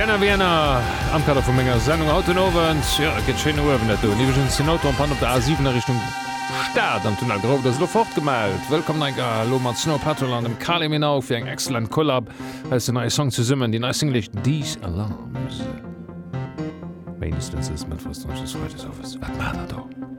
Vienna am Kader vu ménger Sendung Autonovens get schön Uwen net Niwgens den Auto an op der A7 Richtung Staat am Tunnel Grob das lo fortgemalt. Willkommen ein Lo mat Snow Patrol an dem Kalimin auf fir eng excellent Collab als den neue Song zu summen, die neilicht These Alarms. Mindestens ist mit was heute Office. Was macht er da?